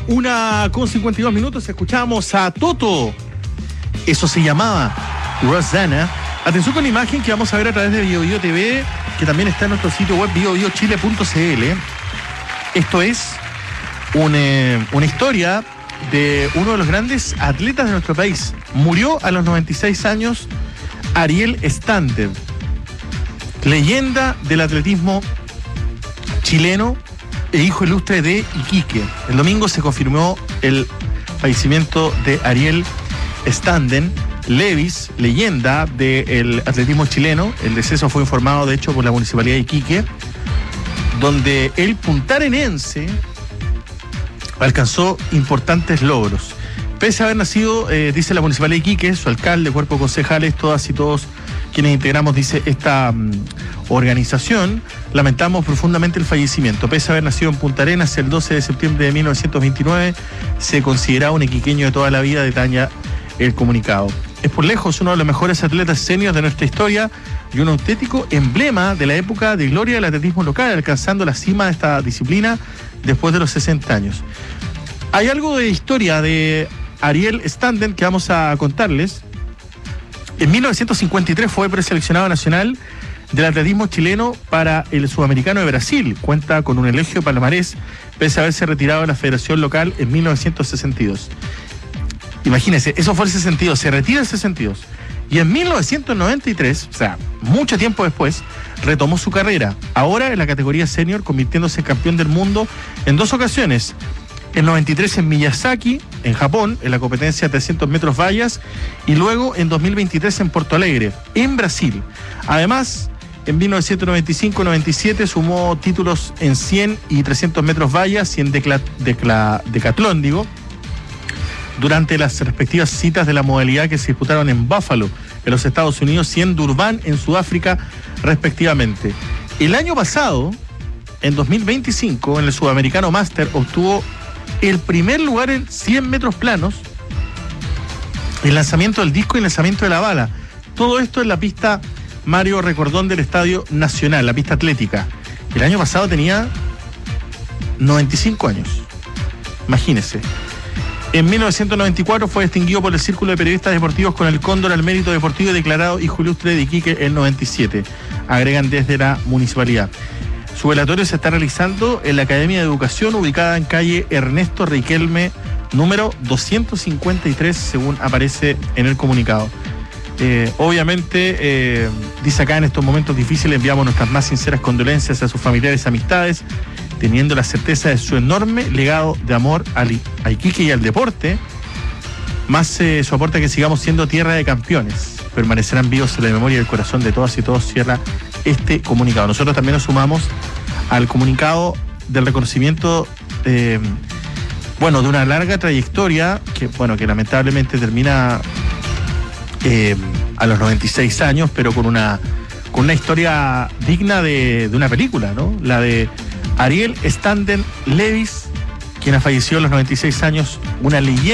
1:52, escuchamos a Toto. Eso se llamaba Rosanna. Atención con la imagen que vamos a ver a través de BioBio TV, que también está en nuestro sitio web biobiochile.cl. Esto es una historia de uno de los grandes atletas de nuestro país. Murió a los 96 años Ariel Standen, leyenda del atletismo chileno e hijo ilustre de Iquique. El domingo se confirmó el fallecimiento de Ariel Standen Levis, leyenda del atletismo chileno. El deceso fue informado, de hecho, por la Municipalidad de Iquique, donde el puntarenense alcanzó importantes logros. Pese a haber nacido, dice la Municipalidad de Iquique, su alcalde, cuerpo de concejales, todas y todos quienes integramos, dice, esta organización, lamentamos profundamente el fallecimiento. Pese a haber nacido en Punta Arenas el 12 de septiembre de 1929, se considera un iquiqueño de toda la vida, detalla el comunicado. Es por lejos uno de los mejores atletas seniors de nuestra historia y un auténtico emblema de la época de gloria del atletismo local, alcanzando la cima de esta disciplina después de los 60 años. Hay algo de historia de Ariel Standen que vamos a contarles. En 1953 fue preseleccionado nacional del atletismo chileno para el Sudamericano de Brasil. Cuenta con un elegio palmarés, pese a haberse retirado de la federación local en 1962. Imagínense, eso fue el 62, se retira el 62. Y en 1993, o sea, mucho tiempo después, retomó su carrera. Ahora en la categoría senior, convirtiéndose en campeón del mundo en 2 ocasiones. En 93 en Miyazaki, en Japón, en la competencia de 300 metros vallas, y luego en 2023 en Porto Alegre, en Brasil. Además, en 1995-97 sumó títulos en 100 y 300 metros vallas y en decatlón, durante las respectivas citas de la modalidad que se disputaron en Buffalo, en los Estados Unidos, y en Durban, en Sudáfrica, respectivamente. El año pasado, en 2025, en el Sudamericano Master, obtuvo el primer lugar en 100 metros planos, el lanzamiento del disco y el lanzamiento de la bala. Todo esto en la pista Mario Recordón del Estadio Nacional, la pista atlética. El año pasado tenía 95 años. Imagínense. En 1994 fue distinguido por el Círculo de Periodistas Deportivos con el Cóndor al Mérito Deportivo y declarado hijo ilustre de Iquique en 97. Agregan desde la municipalidad. Su velatorio se está realizando en la Academia de Educación, ubicada en calle Ernesto Riquelme, número 253, según aparece en el comunicado. Obviamente, dice acá, en estos momentos difíciles enviamos nuestras más sinceras condolencias a sus familiares y amistades, teniendo la certeza de su enorme legado de amor a Iquique y al deporte, más su aporte a que sigamos siendo tierra de campeones. Permanecerán vivos en la memoria y el corazón de todas y todos, cierra este comunicado. Nosotros también nos sumamos al comunicado del reconocimiento de una larga trayectoria que lamentablemente termina a los 96 años, pero con una historia digna de una película, ¿no? La de Ariel Standen Levis, quien ha fallecido a los 96 años, una leyenda